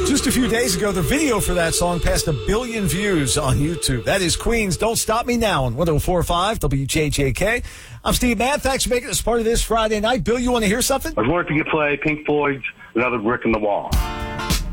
Just a few days ago, the video for that song passed 1 billion views on YouTube. That is Queen's Don't Stop Me Now on 104.5 WJJK. I'm Steve Mann. Thanks for making us part of this Friday night. Bill, you want to hear something? I was wondering if you could play Pink Floyd's Another Brick in the Wall.